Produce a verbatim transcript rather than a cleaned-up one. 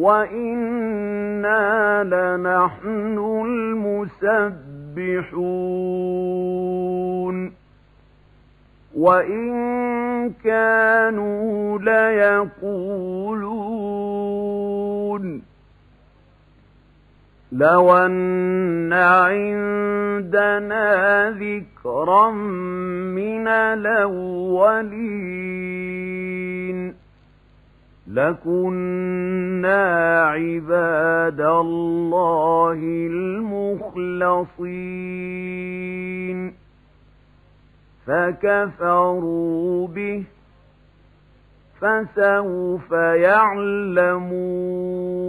وإنا لنحن المسبحون وإن كانوا ليقولون لو أن عندنا ذكرا من الأولين لكنا عباد الله المخلصين فكفروا به فسوف يعلمون